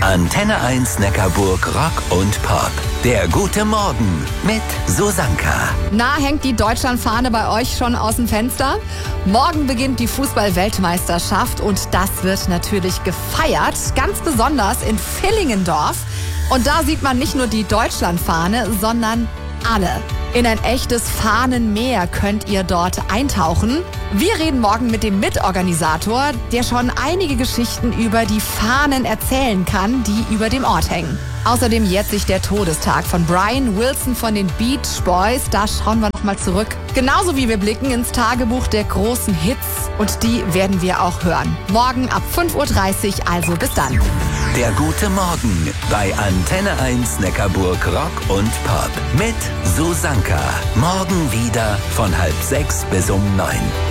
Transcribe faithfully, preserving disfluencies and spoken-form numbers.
Antenne eins Neckarburg Rock und Pop. Der gute Morgen mit Susanka. Na, hängt die Deutschlandfahne bei euch schon aus dem Fenster? Morgen beginnt die Fußball-Weltmeisterschaft und das wird natürlich gefeiert, ganz besonders in Villingendorf. Und da sieht man nicht nur die Deutschlandfahne, sondern alle. In ein echtes Fahnenmeer könnt ihr dort eintauchen. Wir reden morgen mit dem Mitorganisator, der schon einige Geschichten über die Fahnen erzählen kann, die über dem Ort hängen. Außerdem jährt sich der Todestag von Brian Wilson von den Beach Boys. Da schauen wir noch mal zurück. Genauso wie wir blicken ins Tagebuch der großen Hits. Und die werden wir auch hören. Morgen ab fünf Uhr dreißig, also bis dann. Der gute Morgen bei Antenne eins Neckarburg Rock und Pop mit Susanka. Morgen wieder von halb sechs bis um neun.